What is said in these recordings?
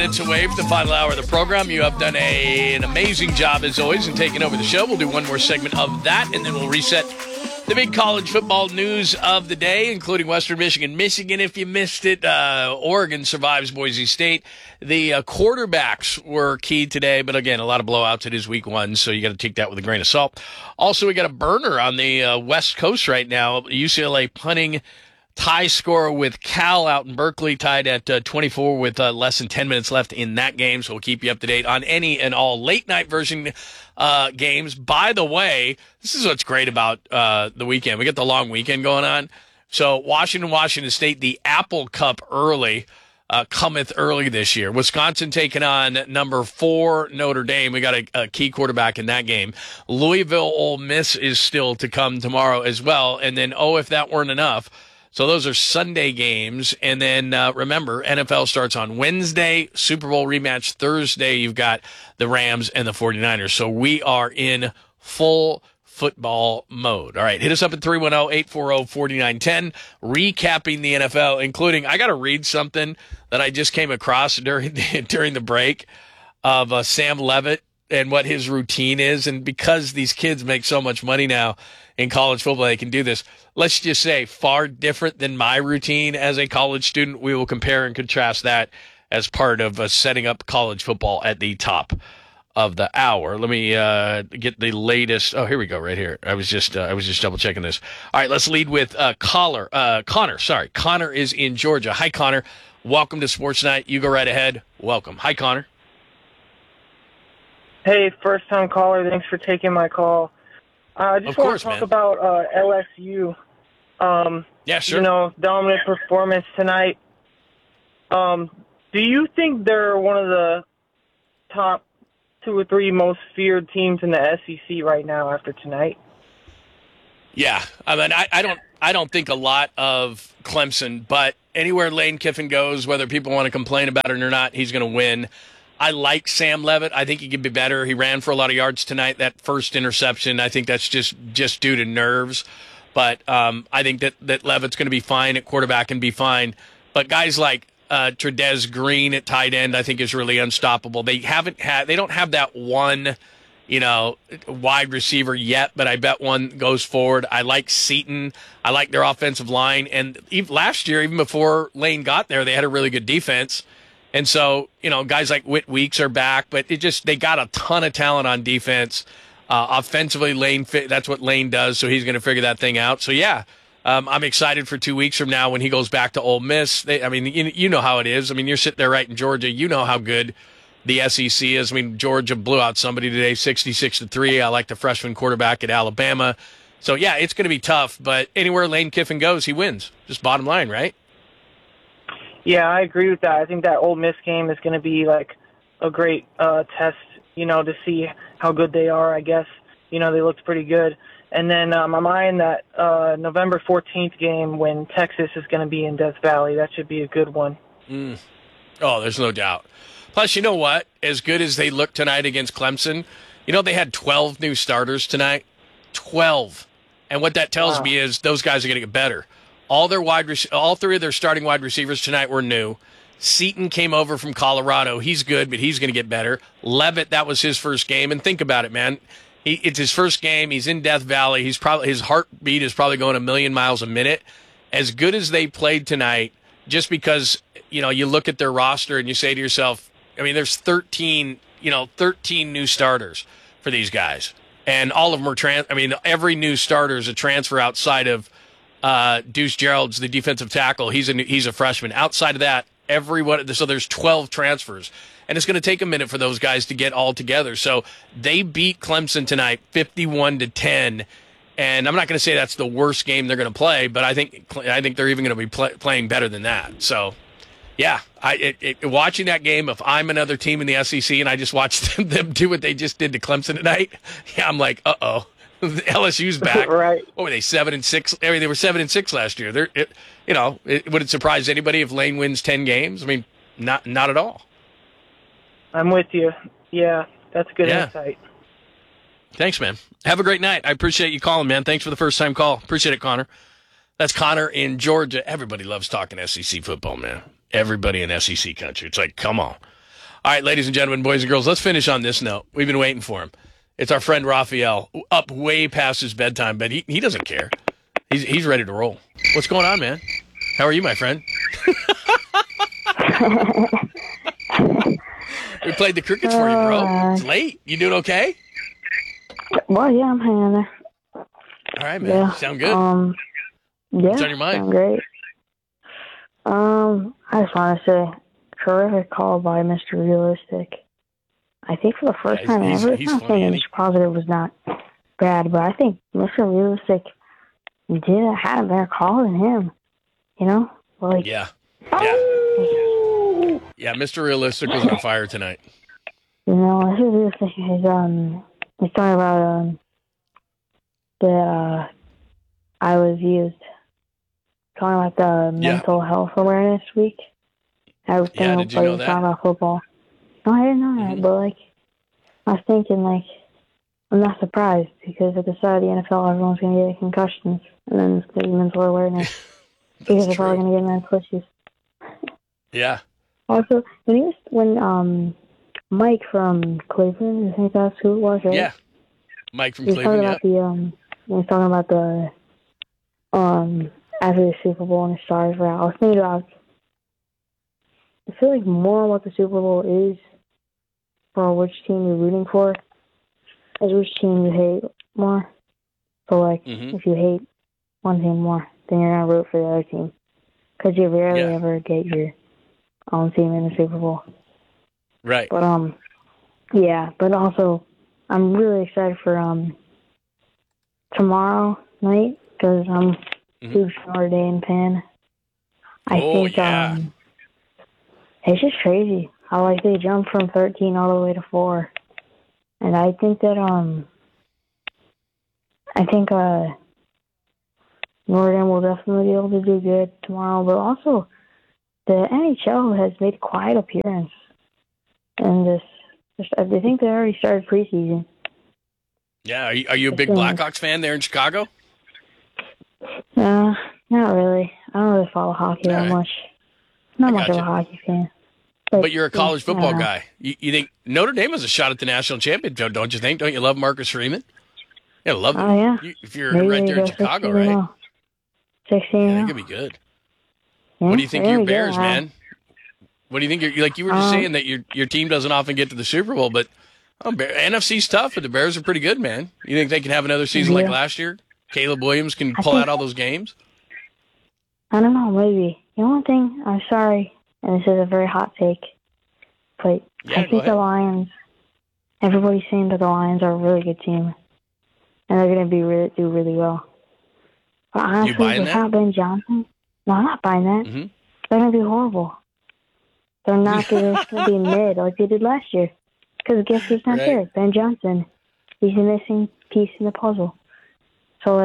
It's away from the final hour of the program. You have done an amazing job, as always, in taking over the show. We'll do one more segment of that, and then we'll reset the big college football news of the day, including Western Michigan. Michigan, if you missed it, Oregon survives Boise State. The quarterbacks were key today, but again, a lot of blowouts. It is week one, so you got to take that with a grain of salt. Also, we got a burner on the West Coast right now. UCLA punting tie score with Cal out in Berkeley, tied at 24 with less than 10 minutes left in that game. So we'll keep you up to date on any and all late night version games. By the way, this is what's great about the weekend. We got the long weekend going on. So Washington State, the Apple Cup early, cometh early this year. Wisconsin taking on number 4 Notre Dame. We got a key quarterback in that game. Louisville Ole Miss is still to come tomorrow as well. And then, if that weren't enough, so those are Sunday games. And then remember, NFL starts on Wednesday, Super Bowl rematch Thursday. You've got the Rams and the 49ers. So we are in full football mode. All right, hit us up at 310-840-4910, recapping the NFL, including, I got to read something that I just came across during the break of Sam Levitt and what his routine is. And because these kids make so much money now in college football, they can do this. Let's just say far different than my routine as a college student. We will compare and contrast that as part of setting up college football at the top of the hour. Let me get the latest. Oh, here we go, right here. I was just double checking this. All right, let's lead with Connor. Connor is in Georgia. Hi, Connor. Welcome to Sports Night. You go right ahead. Welcome. Hi, Connor. Hey, first-time caller. Thanks for taking my call. I just want to talk about LSU. Yeah, sure. Dominant performance tonight. Do you think they're one of the top 2 or 3 most feared teams in the SEC right now after tonight? Yeah, I mean, I don't think a lot of Clemson, but anywhere Lane Kiffin goes, whether people want to complain about it or not, he's going to win. I like Sam Levitt. I think he could be better. He ran for a lot of yards tonight. That first interception, I think that's just due to nerves. But I think that Levitt's going to be fine at quarterback and be fine. But guys like Trudez Green at tight end, I think is really unstoppable. They don't have that one, wide receiver yet, but I bet one goes forward. I like Seton. I like their offensive line. And last year, even before Lane got there, they had a really good defense. And so, guys like Whit Weeks are back, but they got a ton of talent on defense. Offensively, that's what Lane does, so he's going to figure that thing out. So, yeah, I'm excited for 2 weeks from now when he goes back to Ole Miss. You know how it is. I mean, you're sitting there right in Georgia. You know how good the SEC is. I mean, Georgia blew out somebody today, 66-3. I like the freshman quarterback at Alabama. So, yeah, it's going to be tough, but anywhere Lane Kiffin goes, he wins. Just bottom line, right? Yeah, I agree with that. I think that Ole Miss game is going to be like a great test, to see how good they are, I guess. They looked pretty good. And then I'm eyeing that November 14th game when Texas is going to be in Death Valley. That should be a good one. Oh, there's no doubt. Plus, you know what? As good as they looked tonight against Clemson, they had 12 new starters tonight. 12. And what that tells me is those guys are going to get better. All 3 of their starting wide receivers tonight were new. Seton came over from Colorado. He's good, but he's going to get better. Levitt, that was his first game. And think about it, man. It's his first game. He's in Death Valley. His heartbeat is probably going 1,000,000 miles a minute. As good as they played tonight, just because, you look at their roster and you say to yourself, there's 13 new starters for these guys. And all of them are every new starter is a transfer outside of Deuce Gerald's the defensive tackle. He's a freshman. Outside of that, so there's 12 transfers. And it's going to take a minute for those guys to get all together. So they beat Clemson tonight 51-10. And I'm not going to say that's the worst game they're going to play, but I think they're even going to be playing better than that. So, yeah, watching that game, if I'm another team in the SEC and I just watched them do what they just did to Clemson tonight, yeah, I'm like, uh-oh. LSU's back. Right. What were they, 7-6? They were 7-6 last year. Would it surprise anybody if Lane wins 10 games? Not at all. I'm with you. Yeah, that's good insight. Thanks, man. Have a great night. I appreciate you calling, man. Thanks for the first-time call. Appreciate it, Connor. That's Connor in Georgia. Everybody loves talking SEC football, man. Everybody in SEC country. It's like, come on. All right, ladies and gentlemen, boys and girls, let's finish on this note. We've been waiting for him. It's our friend Raphael, up way past his bedtime, but he doesn't care. He's ready to roll. What's going on, man? How are you, my friend? We played the crickets for you, bro. It's late. You doing okay? Well, yeah, I'm hanging in there. All right, man. Yeah. Sound good? Yeah. What's on your mind? Sound great. I just want to say, terrific call by Mr. Realistic. I think for the first time ever, he's I'm not saying Mr. Positive was not bad, but I think Mr. Realistic had a better call than him. You know? Like, Yeah. Yeah, Mr. Realistic was on fire tonight. You know, Mr. Realistic he's talking about that I was used. Talking about the mental health awareness week. Did you know that? Talking about football. No, I didn't know that, but I was thinking I'm not surprised because at the start of the NFL, everyone's going to get concussions, and then the mental awareness because they're probably going to get mental issues. Yeah. Also, when Mike from Cleveland, I think that's who it was, right? Yeah. Mike from Cleveland. When he was talking about the after the Super Bowl and the stars were out, I was thinking about. I feel like more what the Super Bowl is for which team you're rooting for is which team you hate more. So, if you hate one team more, then you're going to root for the other team. Because you rarely ever get your own team in the Super Bowl. Right. But, but also, I'm really excited for tomorrow night because I'm a huge Notre Dame fan. I think it's just crazy how they jump from 13 all the way to 4, and I think that Notre Dame will definitely be able to do good tomorrow. But also, the NHL has made a quiet appearance in this. I think they already started preseason. Yeah, are you a big Blackhawks fan there in Chicago? Not really. I don't really follow hockey that much. Not much of a hockey fan. But you're a college football guy. You think Notre Dame has a shot at the national championship, don't you think? Don't you love Marcus Freeman? Yeah, love him. Oh, yeah. If you're right there in Chicago, right? 16. Yeah, that could be good. Yeah, what do you think of your Bears, man? What do you think? You were just saying that your team doesn't often get to the Super Bowl, but NFC's tough, but the Bears are pretty good, man. You think they can have another season like last year? Caleb Williams can pull out all those games? I don't know, maybe. The only thing, I'm sorry, and this is a very hot take, but I think the Lions, everybody's saying that the Lions are a really good team, and they're going to do really well. But honestly, without Ben Johnson, no, I'm not buying that. Mm-hmm. They're going to be horrible. They're not going to be mid like they did last year. Because guess who's not there? Ben Johnson. He's a missing piece in the puzzle. So,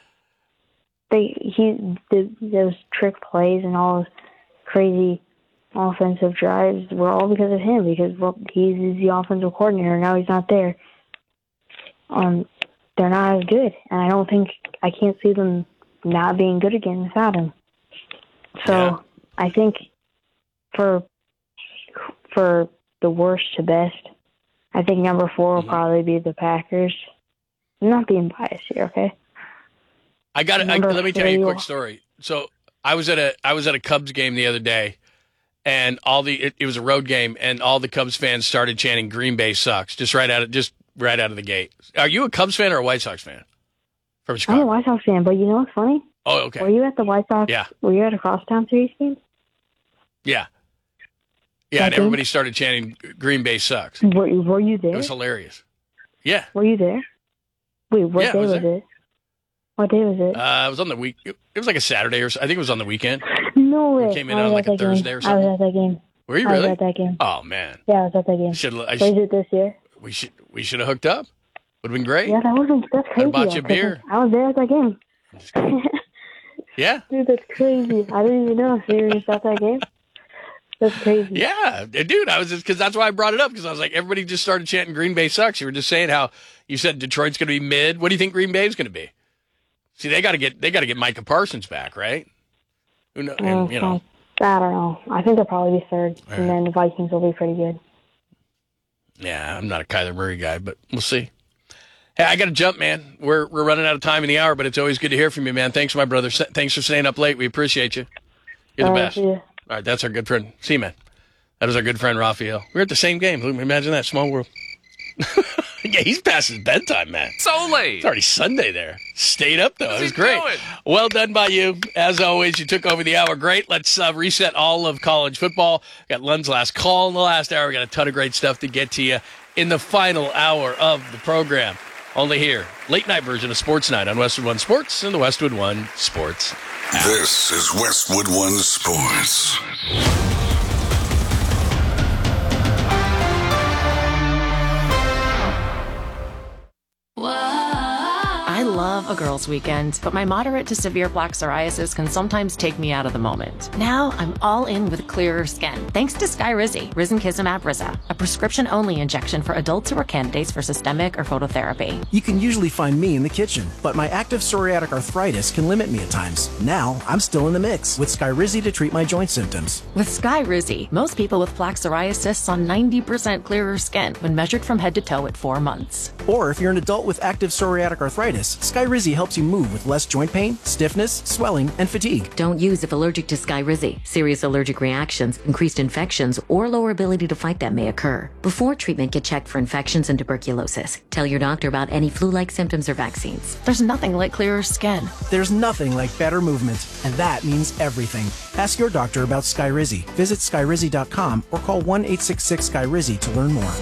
those trick plays and all those crazy offensive drives were all because of him. Because he's the offensive coordinator. Now he's not there. They're not as good, and I can't see them not being good again without him. So I think for the worst to best, I think number 4 will probably be the Packers. I'm not being biased here, okay? Let me tell you a quick story. So I was at a Cubs game the other day, and it was a road game, and all the Cubs fans started chanting "Green Bay sucks" just right out of the gate. Are you a Cubs fan or a White Sox fan? From Chicago. I'm a White Sox fan, but you know what's funny? Oh, okay. Were you at the White Sox? Yeah. Were you at a Crosstown Series game? Yeah. Yeah, and everybody started chanting "Green Bay sucks." Were you there? It was hilarious. Yeah. Were you there? Wait, what day was it? What day was it? It was on the week. It was like a Saturday I think it was on the weekend. No way. We came in on like a Thursday or something. I was at that game. Were you really? I was at that game. Oh man. Yeah, I was at that game. Was it this year? We should have hooked up. Would have been great. Yeah, that's crazy. I bought you a beer. I was there at that game. Yeah. Dude, that's crazy. I didn't even know you were at that game. That's crazy. Yeah, dude, I was just because that's why I brought it up because I was like, everybody just started chanting "Green Bay sucks." You were just saying how you said Detroit's going to be mid. What do you think Green Bay's going to be? See, they got to get Micah Parsons back, right? Who knows? I don't know. I think they'll probably be third, and then the Vikings will be pretty good. Yeah, I'm not a Kyler Murray guy, but we'll see. Hey, I got to jump, man. We're running out of time in the hour, but it's always good to hear from you, man. Thanks, my brother. Thanks for staying up late. We appreciate you. You're the best. Yeah. All right, that's our good friend. See you, man. That is our good friend, Raphael. We're at the same game. Imagine that. Small world. Yeah, he's past his bedtime, man. So late. It's already Sunday there. Stayed up, though. It was great. Doing? Well done by you. As always, you took over the hour. Great. Let's reset all of college football. Got Len's last call in the last hour. We got a ton of great stuff to get to you in the final hour of the program. Only here. Late night version of Sports Night on Westwood One Sports and the Westwood One Sports app. This is Westwood One Sports. I love a girls' weekend, but my moderate to severe plaque psoriasis can sometimes take me out of the moment. Now I'm all in with clearer skin, thanks to Skyrizi, Risankizumab Riza, a prescription-only injection for adults who are candidates for systemic or phototherapy. You can usually find me in the kitchen, but my active psoriatic arthritis can limit me at times. Now I'm still in the mix with Skyrizi to treat my joint symptoms. With Skyrizi, most people with plaque psoriasis saw 90% clearer skin when measured from head to toe at 4 months. Or if you're an adult with active psoriatic arthritis, Skyrizi helps you move with less joint pain, stiffness, swelling, and fatigue. Don't use if allergic to Skyrizi. Serious allergic reactions, increased infections, or lower ability to fight them may occur. Before treatment, get checked for infections and tuberculosis. Tell your doctor about any flu-like symptoms or vaccines. There's nothing like clearer skin. There's nothing like better movement, and that means everything. Ask your doctor about Skyrizi. Visit Skyrizi.com or call 1-866-SKYRIZI to learn more.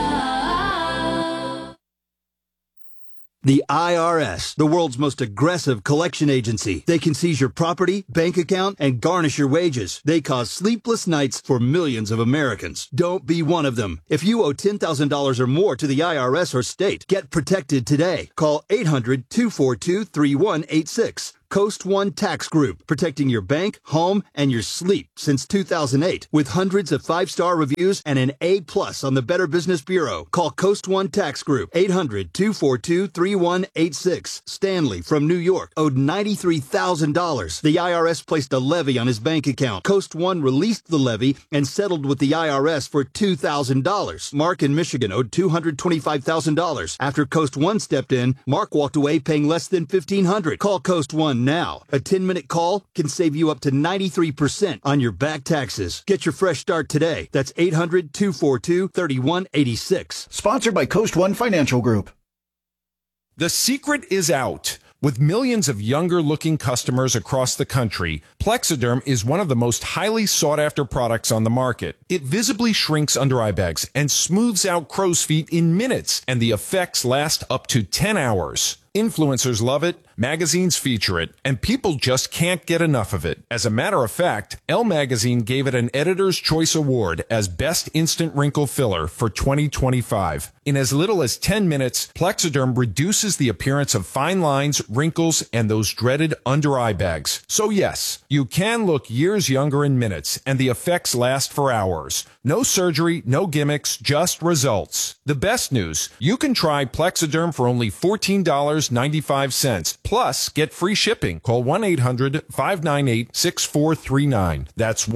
The IRS, the world's most aggressive collection agency. They can seize your property, bank account, and garnish your wages. They cause sleepless nights for millions of Americans. Don't be one of them. If you owe $10,000 or more to the IRS or state, get protected today. Call 800-242-3186. Coast One Tax Group, protecting your bank, home, and your sleep since 2008. With hundreds of 5-star reviews and an A+ on the Better Business Bureau. Call Coast One Tax Group, 800-242-3186. Stanley from New York owed $93,000. The IRS placed a levy on his bank account. Coast One released the levy and settled with the IRS for $2,000. Mark in Michigan owed $225,000. After Coast One stepped in, Mark walked away paying less than $1,500. Call Coast One now. A 10-minute call can save you up to 93% on your back taxes. Get your fresh start today. That's 800-242-3186. Sponsored by Coast One Financial Group. The secret is out. With millions of younger-looking customers across the country, Plexiderm is one of the most highly sought-after products on the market. It visibly shrinks under eye bags and smooths out crow's feet in minutes, and the effects last up to 10 hours. Influencers love it, magazines feature it, and people just can't get enough of it. As a matter of fact, Elle Magazine gave it an Editor's Choice Award as Best Instant Wrinkle Filler for 2025. In as little as 10 minutes, Plexiderm reduces the appearance of fine lines, wrinkles, and those dreaded under-eye bags. So yes, you can look years younger in minutes, and the effects last for hours. No surgery, no gimmicks, just results. The best news, you can try Plexiderm for only $14.95. Plus, get free shipping. Call 1-800-598-6439. That's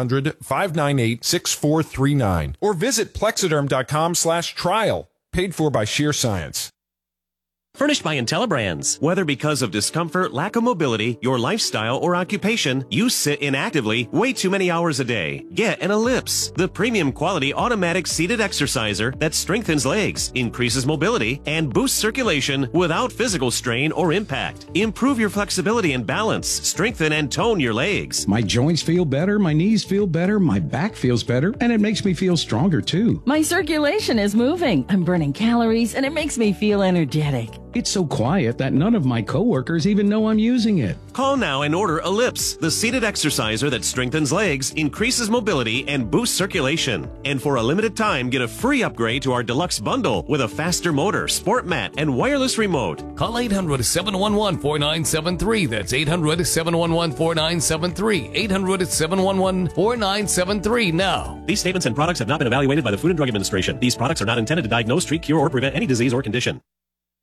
1-800-598-6439. Or visit Plexiderm.com/trial. Paid for by Sheer Science. Furnished by IntelliBrands. Whether because of discomfort, lack of mobility, your lifestyle, or occupation, you sit inactively way too many hours a day. Get an Ellipse, the premium quality automatic seated exerciser that strengthens legs, increases mobility, and boosts circulation without physical strain or impact. Improve your flexibility and balance, strengthen and tone your legs. My joints feel better, my knees feel better, my back feels better, and it makes me feel stronger too. My circulation is moving. I'm burning calories, and it makes me feel energetic. It's so quiet that none of my coworkers even know I'm using it. Call now and order Ellipse, the seated exerciser that strengthens legs, increases mobility, and boosts circulation. And for a limited time, get a free upgrade to our deluxe bundle with a faster motor, sport mat, and wireless remote. Call 800-711-4973. That's 800-711-4973. 800-711-4973 now. These statements and products have not been evaluated by the Food and Drug Administration. These products are not intended to diagnose, treat, cure, or prevent any disease or condition.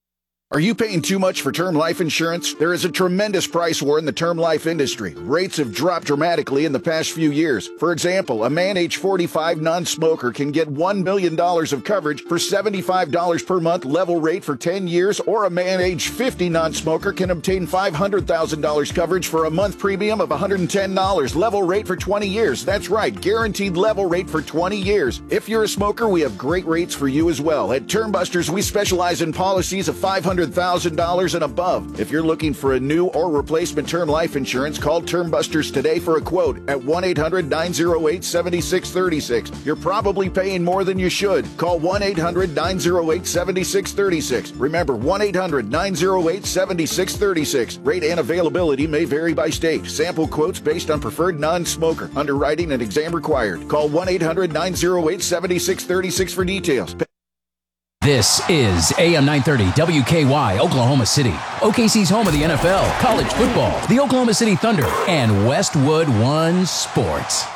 Are you paying too much for term life insurance? There is a tremendous price war in the term life industry. Rates have dropped dramatically in the past few years. For example, a man age 45 non-smoker can get $1 million of coverage for $75 per month level rate for 10 years, or a man age 50 non-smoker can obtain $500,000 coverage for a month premium of $110 level rate for 20 years. That's right, guaranteed level rate for 20 years. If you're a smoker, we have great rates for you as well. At Term Busters, we specialize in policies of $500,000 and above. If you're looking for a new or replacement term life insurance, call Term Busters today for a quote at 1-800-908-7636. You're probably paying more than you should. Call 1-800-908-7636. Remember, 1-800-908-7636. Rate and availability may vary by state. Sample quotes based on preferred non-smoker. Underwriting and exam required. Call 1-800-908-7636 for details. This is AM 930 WKY, Oklahoma City. OKC's home of the NFL, college football, the Oklahoma City Thunder, and Westwood One Sports.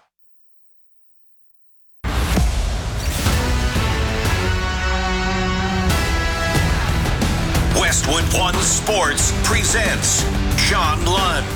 Westwood One Sports presents Sean Lund.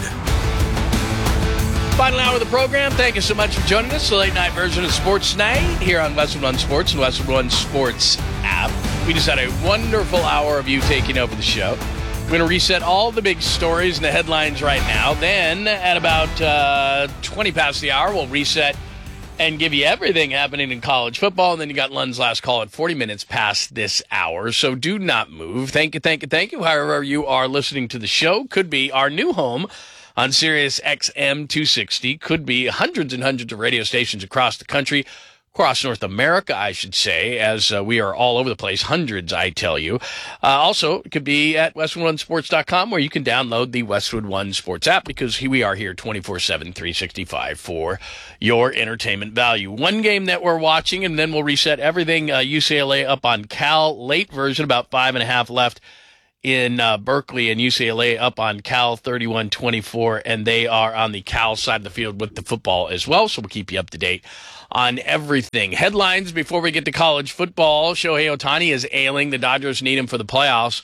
Final hour of the program. Thank you so much for joining us. The late night version of Sports Night here on Westwood One Sports and Westwood One Sports app. We just had a wonderful hour of you taking over the show. We're going to reset all the big stories and the headlines right now. Then at about 20 past the hour, we'll reset and give you everything happening in college football. And then you got Lund's last call at 40 minutes past this hour. So do not move. Thank you, thank you, thank you. However you are listening to the show, could be our new home on Sirius XM 260, could be hundreds and hundreds of radio stations across the country, across North America, I should say, as we are all over the place, hundreds, I tell you. Also, it could be at WestwoodOneSports.com, where you can download the Westwood One Sports app, because we are here 24/7, 365 for your entertainment value. One game that we're watching, and then we'll reset everything. UCLA up on Cal, late version, about 5.5 left in Berkeley, and UCLA up on Cal 31-24, and they are on the Cal side of the field with the football as well, so we'll keep you up to date on everything. Headlines before we get to college football. Shohei Ohtani is ailing. The Dodgers need him for the playoffs.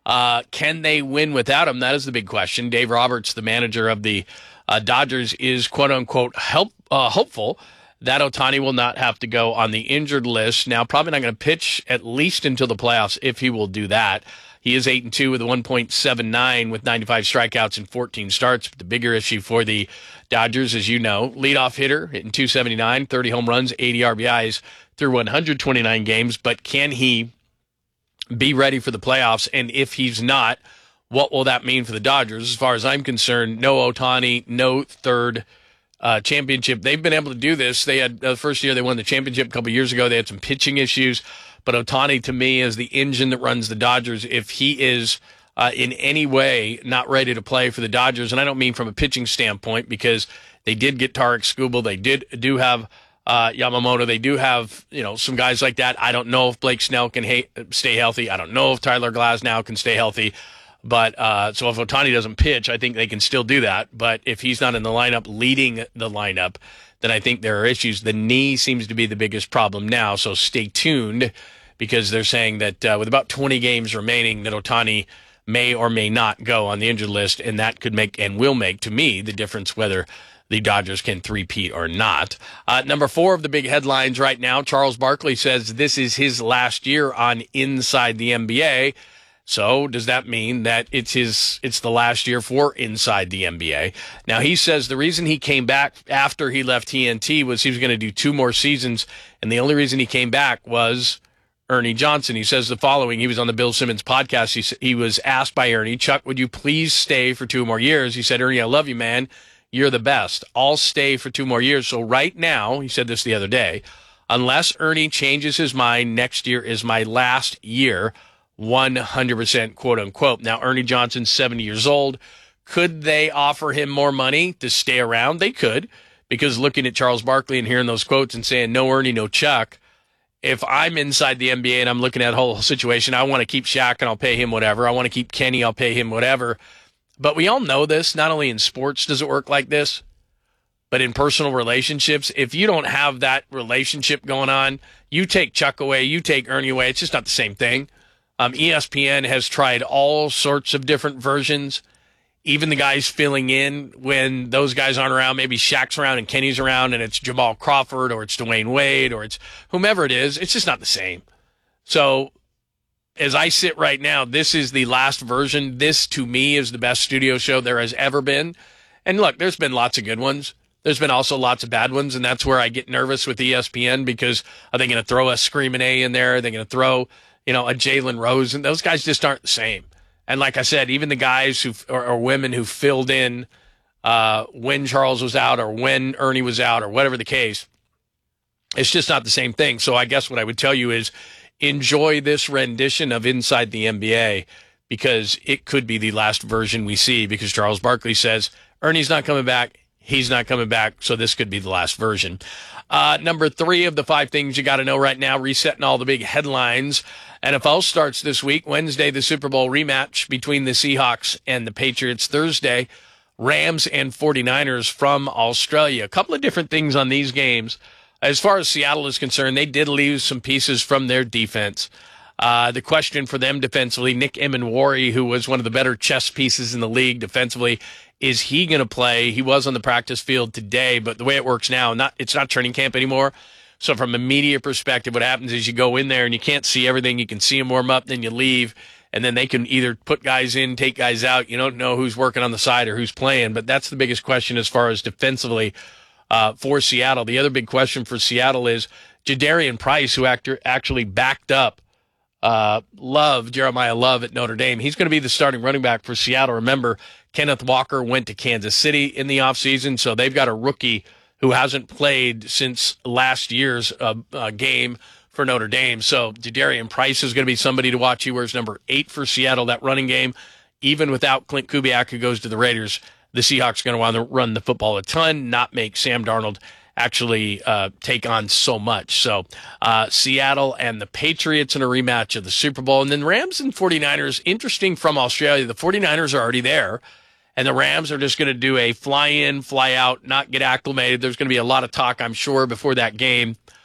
Can they win without him? That is the big question. Dave Roberts, the manager of the Dodgers, is quote-unquote hopeful that Ohtani will not have to go on the injured list. Now, probably not going to pitch at least until the playoffs, if he will do that. He is 8-2 with a 1.79 with 95 strikeouts and 14 starts. But the bigger issue for the Dodgers, as you know, leadoff hitter hitting .279, 30 home runs, 80 RBIs through 129 games. But can he be ready for the playoffs? And if he's not, what will that mean for the Dodgers? As far as I'm concerned, no Ohtani, no third championship. They've been able to do this. They had the first year they won the championship a couple years ago. They had some pitching issues. But Ohtani, to me, is the engine that runs the Dodgers. If he is in any way not ready to play for the Dodgers, and I don't mean from a pitching standpoint, because they did get Tarik Skubal, they do have Yamamoto, they do have some guys like that. I don't know if Blake Snell can stay healthy. I don't know if Tyler Glasnow can stay healthy. But so if Ohtani doesn't pitch, I think they can still do that. But if he's not in the lineup, leading the lineup, then I think there are issues. The knee seems to be the biggest problem now, so stay tuned, because they're saying that with about 20 games remaining, that Ohtani may or may not go on the injured list, and that could make and will make, to me, the difference whether the Dodgers can three-peat or not. Number 4 of the big headlines right now, Charles Barkley says this is his last year on Inside the NBA. So does that mean that it's the last year for Inside the NBA? Now, he says the reason he came back after he left TNT was he was going to do 2 more seasons, and the only reason he came back was Ernie Johnson. He says the following. He was on the Bill Simmons podcast. He was asked by Ernie, Chuck, would you please stay for 2 more years? He said, Ernie, I love you, man. You're the best. I'll stay for 2 more years. So right now, he said this the other day, unless Ernie changes his mind, next year is my last year, 100%, quote unquote. Now, Ernie Johnson's 70 years old. Could they offer him more money to stay around? They could, because looking at Charles Barkley and hearing those quotes and saying, no Ernie, no Chuck, if I'm inside the NBA and I'm looking at the whole situation, I want to keep Shaq and I'll pay him whatever. I want to keep Kenny, I'll pay him whatever. But we all know this. Not only in sports does it work like this, but in personal relationships. If you don't have that relationship going on, you take Chuck away, you take Ernie away, it's just not the same thing. ESPN has tried all sorts of different versions. Even the guys filling in when those guys aren't around, maybe Shaq's around and Kenny's around and it's Jamal Crawford or it's Dwayne Wade or it's whomever it is, it's just not the same. So as I sit right now, this is the last version. This, to me, is the best studio show there has ever been. And look, there's been lots of good ones. There's been also lots of bad ones, and that's where I get nervous with ESPN because are they going to throw a Screaming A in there? Are they going to throw, a Jalen Rose? And those guys just aren't the same. And like I said, even the guys or women who filled in when Charles was out or when Ernie was out or whatever the case, it's just not the same thing. So I guess what I would tell you is enjoy this rendition of Inside the NBA because it could be the last version we see because Charles Barkley says Ernie's not coming back. He's not coming back. So this could be the last version. Number 3 of the 5 things you got to know right now, resetting all the big headlines. NFL starts this week. Wednesday, the Super Bowl rematch between the Seahawks and the Patriots. Thursday, Rams and 49ers from Australia. A couple of different things on these games. As far as Seattle is concerned, they did lose some pieces from their defense. The question for them defensively, Nick Emenwari, who was one of the better chess pieces in the league defensively, is he going to play? He was on the practice field today, but the way it works now, it's not training camp anymore. So from a media perspective, what happens is you go in there and you can't see everything. You can see them warm up, then you leave, and then they can either put guys in, take guys out. You don't know who's working on the side or who's playing, but that's the biggest question as far as defensively for Seattle. The other big question for Seattle is Jadarian Price, who actually backed up Jeremiah Love at Notre Dame. He's going to be the starting running back for Seattle. Remember, Kenneth Walker went to Kansas City in the offseason, so they've got a rookie who hasn't played since last year's game for Notre Dame. So Jadarian Price is going to be somebody to watch. He wears number 8 for Seattle, that running game. Even without Clint Kubiak, who goes to the Raiders, the Seahawks are going to want to run the football a ton, not make Sam Darnold actually take on so much. So Seattle and the Patriots in a rematch of the Super Bowl. And then Rams and 49ers, interesting from Australia. The 49ers are already there. And the Rams are just going to do a fly in, fly out, not get acclimated. There's going to be a lot of talk, I'm sure, before that game